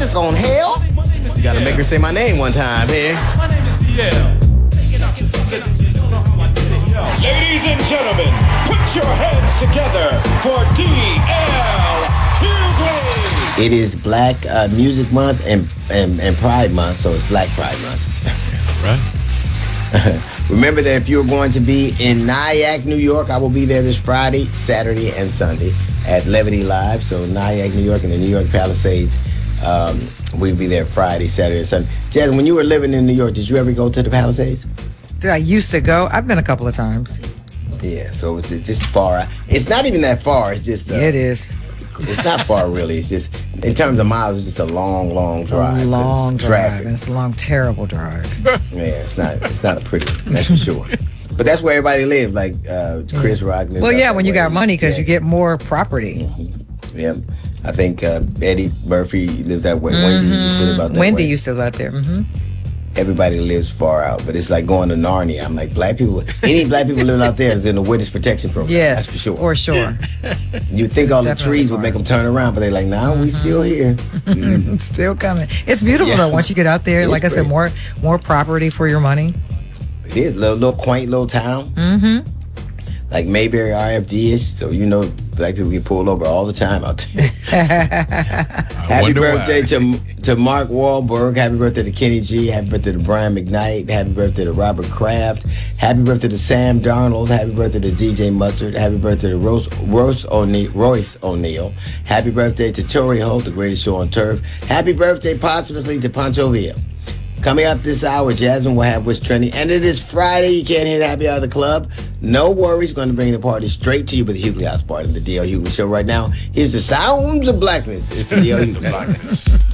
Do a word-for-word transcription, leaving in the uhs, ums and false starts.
West on hell? You gotta make her say my name one time here. My name is D L. Ladies and gentlemen, put your hands together for D L Hughley. It is Black uh, Music Month and, and, and Pride Month, so it's Black Pride Month. Right. Remember that if you're going to be in Nyack, New York, I will be there this Friday, Saturday, and Sunday at Levity Live. So Nyack, New York, and the New York Palisades. Um, we'll be there Friday, Saturday, and Sunday. Jasmine, when you were living in New York, did you ever go to the Palisades? Did I used to go? I've been a couple of times. Yeah, so it's just, just far. It's not even that far. It's just. Uh, it is. It's not far, really. It's just, in terms of miles, it's just a long, long drive. A long it's drive, traffic. and it's a long, terrible drive. Yeah, it's not. It's not a pretty. That's for sure. But that's where everybody lives. Like uh, Chris Rock lives. Well, out yeah, that when you way. got money, because Yeah. you get more property. Mm-hmm. Yeah, I think uh, Eddie Murphy lived that way. Mm-hmm. Wendy used to live out that Wendy way. used to live out there. Mm-hmm. Everybody lives far out, but it's like going to Narnia. I'm like, black people, any black people living out there is in the witness protection program. Yes, that's for sure. for sure. You think It's all the definitely trees would far. make them turn around, but they're like, nah, we still here. Mm-hmm. Still coming. It's beautiful Yeah. though. Once you get out there, It's like I said, great. more more property for your money. It is little, little quaint little town. Mm-hmm. Like Mayberry R F D ish, so you know black people get pulled over all the time out there. Happy wonder birthday why. to to Mark Wahlberg. Happy birthday to Kenny G. Happy birthday to Brian McKnight. Happy birthday to Robert Kraft. Happy birthday to Sam Darnold. Happy birthday to D J Mustard. Happy birthday to Royce, Royce O'Neal, Royce O'Neal. Happy birthday to Torrey Holt, the greatest show on turf. Happy birthday posthumously to Pancho Villa. Coming up this hour, Jasmine will have what's trending. And it is Friday. You can't hit Happy Hour of the Club. No worries. Going to bring the party straight to you with the Hughley House Party, the D L Hughley Show right now. Here's the sounds of blackness. It's the D L Hughley.